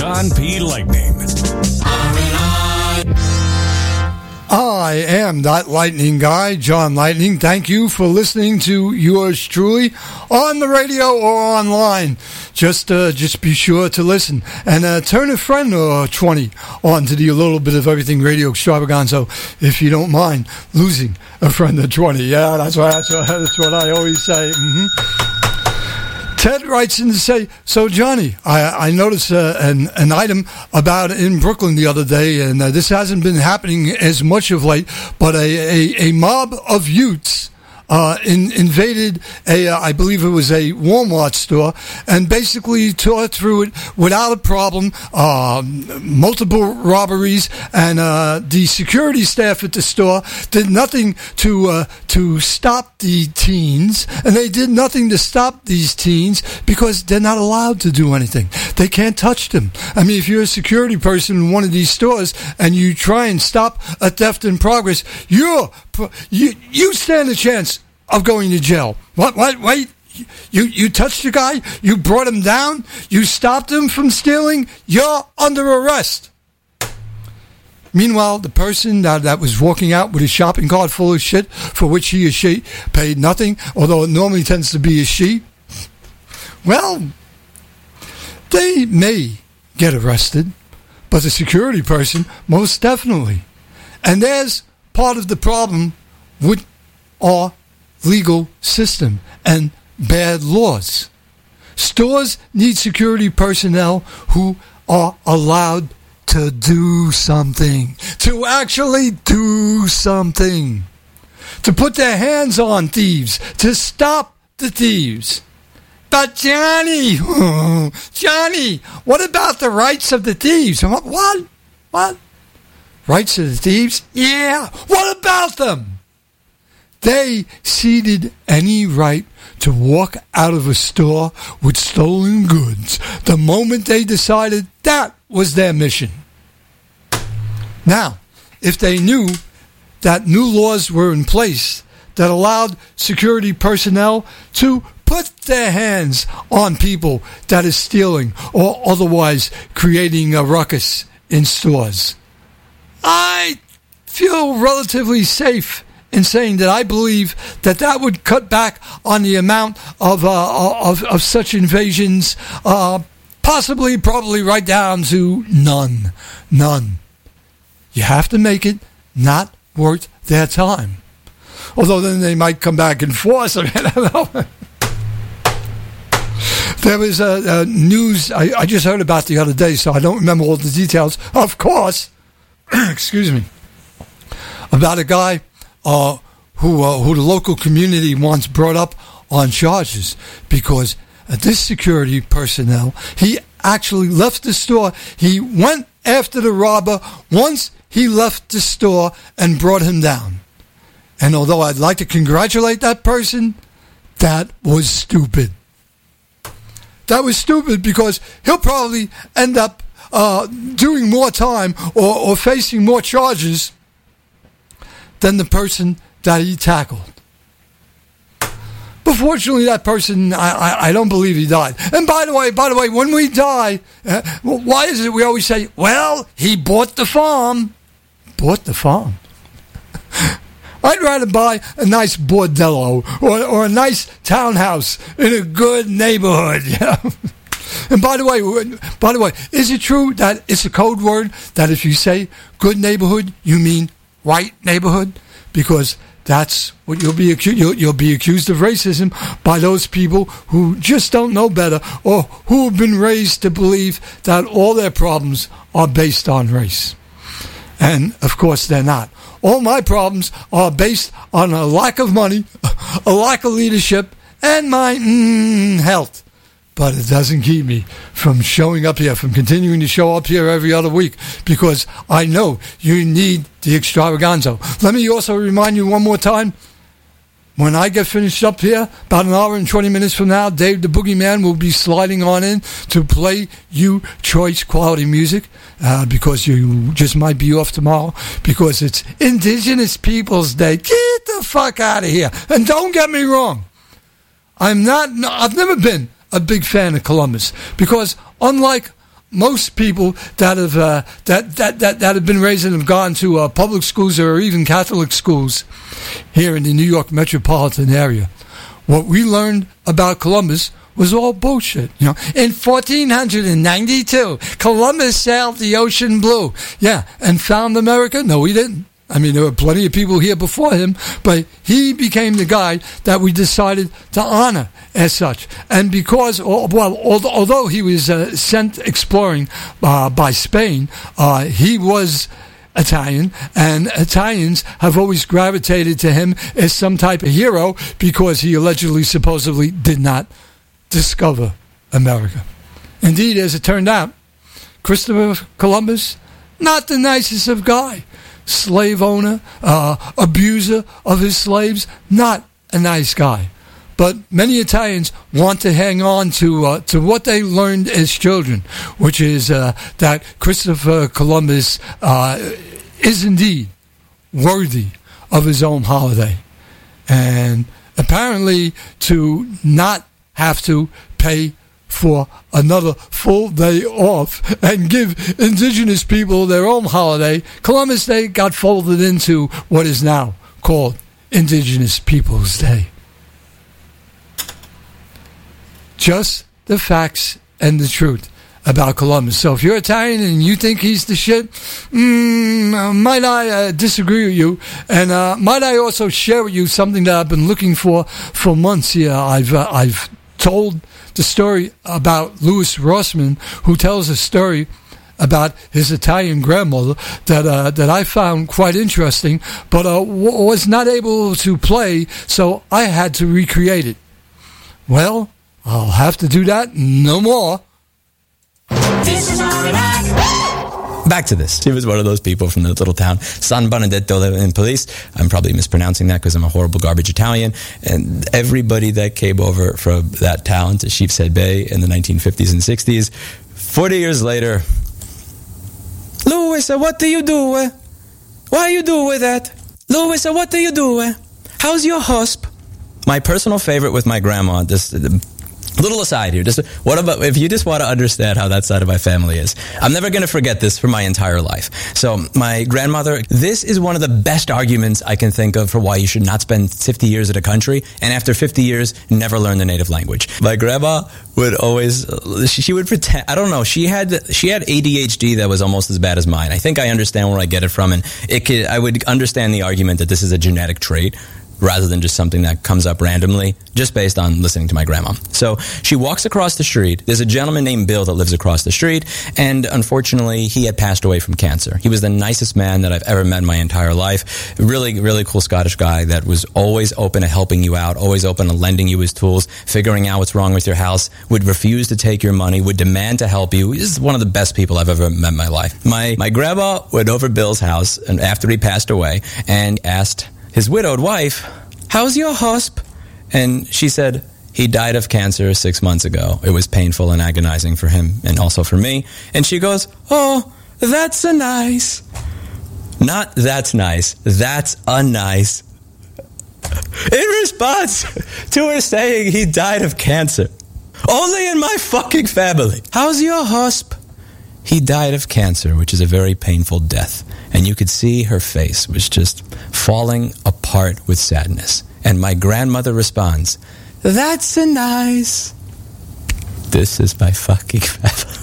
John P. Lightning. I am that lightning guy, John Lightning. Thank you for listening to yours truly on the radio or online. Just be sure to listen and turn a friend or 20 on to the A Little Bit of Everything Radio Extravaganza if you don't mind losing a friend or 20. Yeah, that's what I always say. Ted writes in to say, so Johnny, I noticed an item about in Brooklyn the other day, and this hasn't been happening as much of late, but a mob of Utes invaded I believe it was a Walmart store, and basically tore through it without a problem, multiple robberies, and the security staff at the store did nothing to stop the teens, and they did nothing to stop these teens because they're not allowed to do anything. They can't touch them. I mean, if you're a security person in one of these stores and you try and stop a theft in progress, you stand a chance of going to jail. Wait, you touched the guy, you brought him down, you stopped him from stealing, you're under arrest. Meanwhile, the person that was walking out with a shopping cart full of shit for which he or she paid nothing, although it normally tends to be a she, well, they may get arrested, but the security person most definitely. And there's part of the problem with our legal system and bad laws. Stores need security personnel who are allowed to do something, to actually do something, to put their hands on thieves, to stop the thieves. But Johnny, what about the rights of the thieves? What? Rights of the thieves? Yeah, what about them? They ceded any right to walk out of a store with stolen goods the moment they decided that was their mission. Now, if they knew that new laws were in place that allowed security personnel to put their hands on people that is stealing or otherwise creating a ruckus in stores, I feel relatively safe in saying that I believe that would cut back on the amount of such invasions, probably right down to none. You have to make it not worth their time. Although then they might come back and force. I don't know. There was news I just heard about the other day, so I don't remember all the details. Of course, excuse me, about a guy who the local community once brought up on charges because this security personnel, he actually left the store. He went after the robber once he left the store and brought him down. And although I'd like to congratulate that person, that was stupid. That was stupid because he'll probably end up doing more time or facing more charges than the person that he tackled. But fortunately, that person, I don't believe he died. And by the way, when we die, why is it we always say, well, he bought the farm? Bought the farm? I'd rather buy a nice bordello or a nice townhouse in a good neighborhood. Yeah. And by the way, is it true that it's a code word that if you say good neighborhood, you mean right neighborhood? Because that's what you'll be accused. You'll be accused of racism by those people who just don't know better or who have been raised to believe that all their problems are based on race. And of course, they're not. All my problems are based on a lack of money, a lack of leadership, and my health. But it doesn't keep me from showing up here, from continuing to show up here every other week, because I know you need the extravaganza. Let me also remind you one more time, when I get finished up here, about an hour and 20 minutes from now, Dave the Boogeyman will be sliding on in to play you choice quality music, because you just might be off tomorrow, because it's Indigenous Peoples Day. Get the fuck out of here. And don't get me wrong, I've never been a big fan of Columbus, because unlike most people that have that have been raised and have gone to public schools or even Catholic schools here in the New York metropolitan area, what we learned about Columbus was all bullshit. You know, in 1492, Columbus sailed the ocean blue. Yeah, and found America? No, he didn't. I mean, there were plenty of people here before him, but he became the guy that we decided to honor as such. And because, although he was sent exploring by Spain, he was Italian, and Italians have always gravitated to him as some type of hero because he allegedly, supposedly did not discover America. Indeed, as it turned out, Christopher Columbus, not the nicest of guy. Slave owner, abuser of his slaves, not a nice guy. But many Italians want to hang on to what they learned as children, which is that Christopher Columbus is indeed worthy of his own holiday. And apparently to not have to pay for another full day off and give indigenous people their own holiday, Columbus Day got folded into what is now called Indigenous Peoples Day. Just the facts and the truth about Columbus. So if you're Italian and you think he's the shit, might I disagree with you? And might I also share with you something that I've been looking for months here. I've told the story about Louis Rossman, who tells a story about his Italian grandmother that I found quite interesting, but was not able to play, so I had to recreate it. Well, I'll have to do that no more. This is Back to this. She was one of those people from the little town San Benedetto in Police. I'm probably mispronouncing that because I'm a horrible garbage Italian. And everybody that came over from that town to Sheepshead Bay in the 1950s and 60s, 40 years later, Louis, what do you do? Why you do with that? Louis, what do you do? How's your husp? My personal favorite with my grandma, this little aside here, just what about if you just want to understand how that side of my family is? I'm never going to forget this for my entire life. So my grandmother, this is one of the best arguments I can think of for why you should not spend 50 years in a country and after 50 years never learn the native language. My grandma would always, she would pretend, I don't know, she had ADHD that was almost as bad as mine. I think I understand where I get it from, and I would understand the argument that this is a genetic trait rather than just something that comes up randomly, just based on listening to my grandma. So she walks across the street. There's a gentleman named Bill that lives across the street, and unfortunately, he had passed away from cancer. He was the nicest man that I've ever met in my entire life. Really, really cool Scottish guy that was always open to helping you out, always open to lending you his tools, figuring out what's wrong with your house, would refuse to take your money, would demand to help you. This is one of the best people I've ever met in my life. My grandma went over Bill's house and after he passed away and asked his widowed wife, "How's your husp?" And she said, "He died of cancer 6 months ago. It was painful and agonizing for him and also for me." And she goes, "Oh, that's a nice." Not that's nice. That's a nice. In response to her saying he died of cancer. Only in my fucking family. "How's your husp?" "He died of cancer, which is a very painful death." And you could see her face was just falling apart with sadness. And my grandmother responds, "That's a nice." This is my fucking family.